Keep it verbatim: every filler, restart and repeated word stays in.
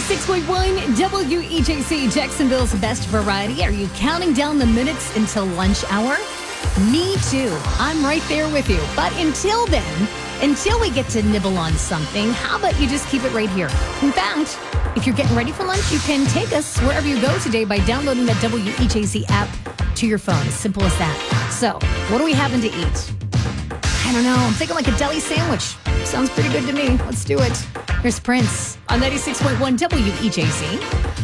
ninety-six point one W E J C, Jacksonville's best variety. Are you counting down the minutes until lunch hour? Me too. I'm right there with you. But until then, until we get to nibble on something, how about you just keep it right here? In fact, if you're getting ready for lunch, you can take us wherever you go today by downloading the W E J C app to your phone. As simple as that. So, what are we having to eat? I don't know. I'm thinking like a deli sandwich. Sounds pretty good to me. Let's do it. Here's Prince on ninety-six point one W E J C.